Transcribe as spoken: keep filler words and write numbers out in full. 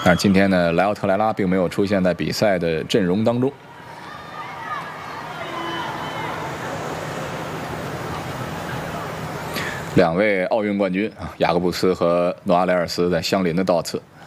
但是今天呢，莱奥特莱拉并没有出现在比赛的阵容当中。两位奥运冠军啊，雅各布斯和诺阿莱尔斯在相邻的倒刺。